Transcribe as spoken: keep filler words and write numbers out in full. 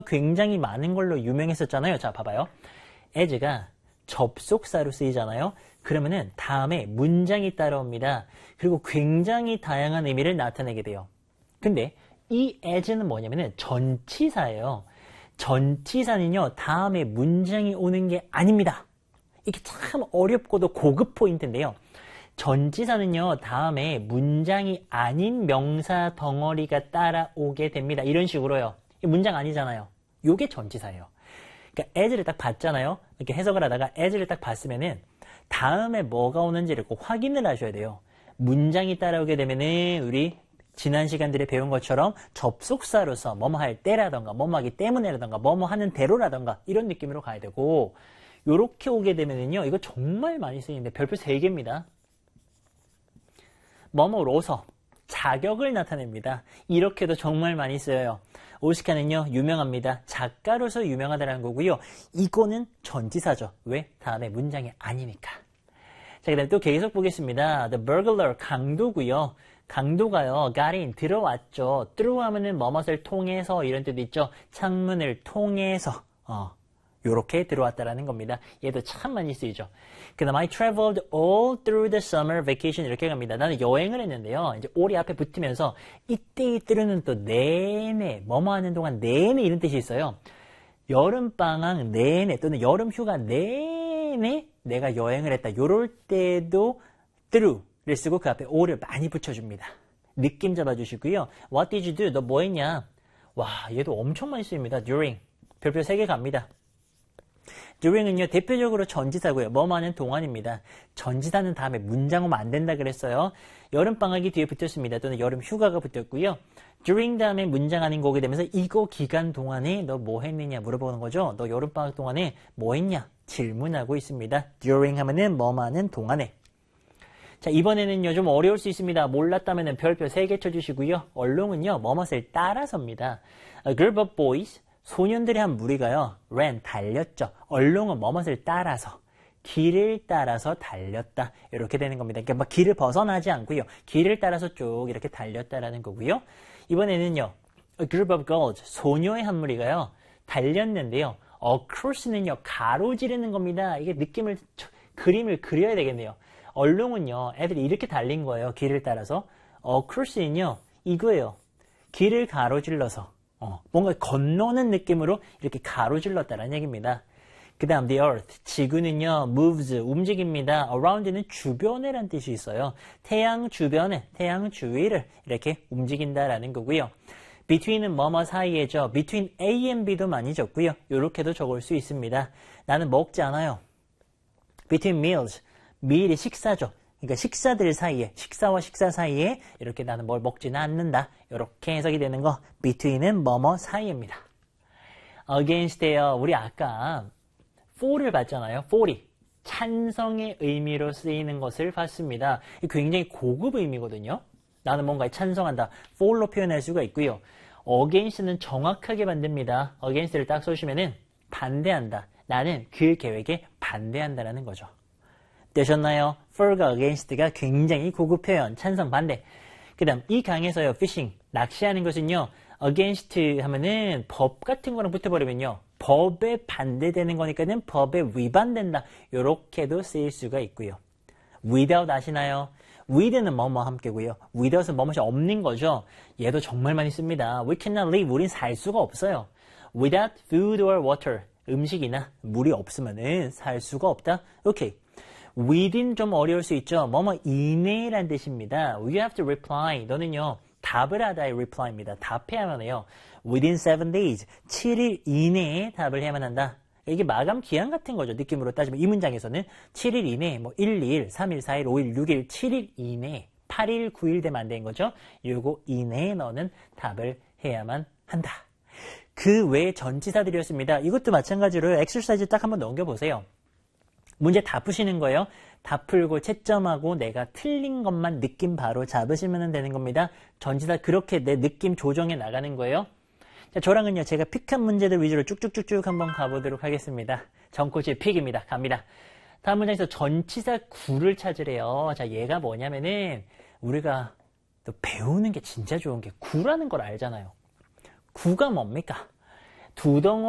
굉장히 많은 걸로 유명했었잖아요. 자, 봐봐요. as가 접속사로 쓰이잖아요. 그러면은 다음에 문장이 따라옵니다. 그리고 굉장히 다양한 의미를 나타내게 돼요. 근데 이 as는 뭐냐면은 전치사예요. 전치사는요, 다음에 문장이 오는 게 아닙니다. 이게 참 어렵고도 고급 포인트인데요. 전치사는요, 다음에 문장이 아닌 명사 덩어리가 따라오게 됩니다. 이런 식으로요. 문장 아니잖아요. 요게 전치사예요. 그러니까 as를 딱 봤잖아요. 이렇게 해석을 하다가 as를 딱 봤으면은 다음에 뭐가 오는지를 꼭 확인을 하셔야 돼요. 문장이 따라오게 되면은 우리 지난 시간들에 배운 것처럼 접속사로서 뭐뭐 할 때라던가 뭐뭐 하기 때문에라던가 뭐뭐 하는 대로라던가 이런 느낌으로 가야 되고, 요렇게 오게 되면은요, 이거 정말 많이 쓰이는데 별표 세 개입니다. 뭐뭐로서 자격을 나타냅니다. 이렇게도 정말 많이 쓰여요. 오스카는요, 유명합니다. 작가로서 유명하다는 거고요. 이거는 전치사죠. 왜? 다음에 문장이 아니니까. 자, 그 다음에 또 계속 보겠습니다. The burglar, 강도고요. 강도가요, got in, 들어왔죠. through 하면은 뭐뭇을 통해서 이런 뜻도 있죠. 창문을 통해서, 어, 요렇게 들어왔다라는 겁니다. 얘도 참 많이 쓰이죠. 그 다음 I traveled all through the summer vacation 이렇게 갑니다. 나는 여행을 했는데요. 이제 all이 앞에 붙으면서 이때 이때로는 또 내내, 뭐뭐 하는 동안 내내 이런 뜻이 있어요. 여름방학 내내 또는 여름휴가 내내 내가 여행을 했다. 요럴 때도 through를 쓰고 그 앞에 all을 많이 붙여줍니다. 느낌 잡아주시고요. What did you do? 너 뭐 했냐? 와, 얘도 엄청 많이 쓰입니다. during. 별표 세 개 갑니다. during은요, 대표적으로 전치사고요. 뭐뭐하는 동안입니다. 전치사는 다음에 문장 오면 안 된다 그랬어요. 여름방학이 뒤에 붙었습니다. 또는 여름휴가가 붙었고요. during 다음에 문장 아닌 거 오게 되면서 이거 기간 동안에 너 뭐 했느냐 물어보는 거죠. 너 여름방학 동안에 뭐 했냐 질문하고 있습니다. during 하면은 뭐뭐하는 동안에. 자, 이번에는요, 좀 어려울 수 있습니다. 몰랐다면은 별표 세 개 쳐주시고요. 얼롱은요, 뭐뭇을 따라서입니다. A group of boys, 소년들의 한 무리가요, ran, 달렸죠. 얼롱은 뭐뭇을 따라서, 길을 따라서 달렸다. 이렇게 되는 겁니다. 그러니까 막 길을 벗어나지 않고요. 길을 따라서 쭉 이렇게 달렸다라는 거고요. 이번에는요, a group of girls, 소녀의 한 무리가요, 달렸는데요. across는요, 가로지르는 겁니다. 이게 느낌을, 그림을 그려야 되겠네요. 얼롱은요, 애들이 이렇게 달린 거예요. 길을 따라서. across는요, 이거예요. 길을 가로질러서. 어, 뭔가 건너는 느낌으로 이렇게 가로질렀다는 얘기입니다. 그 다음 the earth, 지구는요, moves, 움직입니다. around는 주변에 란 뜻이 있어요. 태양 주변에, 태양 주위를 이렇게 움직인다라는 거고요. between은 뭐뭐 사이에죠. between A and B도 많이 적고요. 이렇게도 적을 수 있습니다. 나는 먹지 않아요. between meals, meal이 식사죠. 그러니까 식사들 사이에, 식사와 식사 사이에 이렇게 나는 뭘 먹지는 않는다. 이렇게 해석이 되는 거, between은 뭐뭐 사이입니다. against에요. 우리 아까 for를 봤잖아요. for이 찬성의 의미로 쓰이는 것을 봤습니다. 굉장히 고급 의미거든요. 나는 뭔가에 찬성한다. for로 표현할 수가 있고요. against는 정확하게 만듭니다. against를 딱 써주시면은 반대한다. 나는 그 계획에 반대한다라는 거죠. 되셨나요? for가 against가 굉장히 고급 표현, 찬성, 반대. 그 다음 이 강에서요, fishing, 낚시하는 것은요, against 하면은 법 같은 거랑 붙어버리면요, 법에 반대되는 거니까는 법에 위반된다. 요렇게도 쓰일 수가 있고요. without 아시나요? with는 뭐뭐 함께고요. without은 뭐뭐이 없는 거죠. 얘도 정말 많이 씁니다. we cannot live, 우린 살 수가 없어요. without food or water, 음식이나 물이 없으면은 살 수가 없다. 오케이. within 좀 어려울 수 있죠. 뭐뭐 이내란 뜻입니다. You have to reply. 너는요, 답을 하다의 reply입니다. 답해야만 해요. within seven days. 칠 일 이내에 답을 해야만 한다. 이게 마감 기한 같은 거죠. 느낌으로 따지면 이 문장에서는 칠 일 이내에 뭐 일, 이 일, 삼 일, 사 일, 오 일, 육 일, 칠 일 이내에 팔 일, 구 일 되면 안 되는 거죠. 요거 이내에 너는 답을 해야만 한다. 그 외에 전치사들이었습니다. 이것도 마찬가지로 엑서사이즈 딱 한번 넘겨보세요. 문제 다 푸시는 거예요. 다 풀고 채점하고 내가 틀린 것만 느낌 바로 잡으시면 되는 겁니다. 전치사 그렇게 내 느낌 조정해 나가는 거예요. 자, 저랑은요, 제가 픽한 문제들 위주로 쭉쭉쭉쭉 한번 가보도록 하겠습니다. 정코치의 픽입니다. 갑니다. 다음 문장에서 전치사 구를 찾으래요. 자, 얘가 뭐냐면은 우리가 또 배우는 게 진짜 좋은 게 구라는 걸 알잖아요. 구가 뭡니까? 두 덩어리